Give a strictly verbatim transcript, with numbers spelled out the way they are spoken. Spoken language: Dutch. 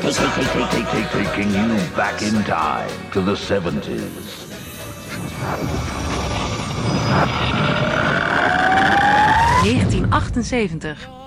Taking you back in time to the seventies. negentien achtenzeventig.